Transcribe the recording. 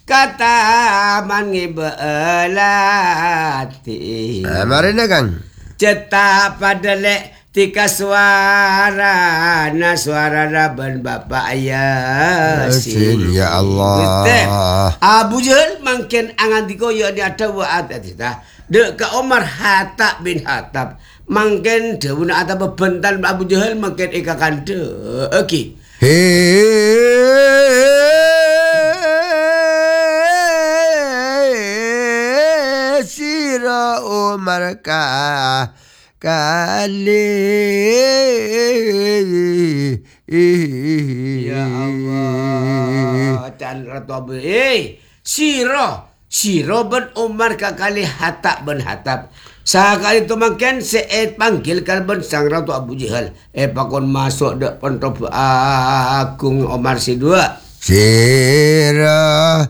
kata mangibelati. Mari na Kang. Cetak pada lek tika suara na ben bapak Yasin. Ya Allah. Abu Jahal mungkin angan dikoyo di ada wa atatita. Dek ke Omar Hatta bin Hatab mungkin deuna ada bebentan Abu Jahal mungkin ikakan de. Oke. Sira Umar kali. Ya Allah. Dan Ratu Abu. Siro ben Umar kakali Hatta ben Hatab. Sakali itu makin seet panggilkan ben sang Ratu Abu Jahal. Pakon masuk dek pentop agung Omar si dua. Siro